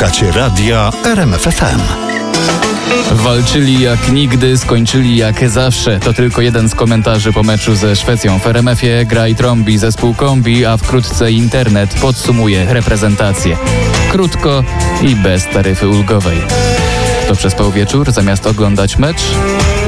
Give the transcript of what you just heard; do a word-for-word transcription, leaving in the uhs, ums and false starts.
Słuchacie radia R M F F M. Walczyli jak nigdy, skończyli jak zawsze. To tylko jeden z komentarzy po meczu ze Szwecją. W R M F-ie gra i trąbi zespół Kombi, a wkrótce internet podsumuje reprezentację. Krótko i bez taryfy ulgowej. Kto przespał wieczór zamiast oglądać mecz?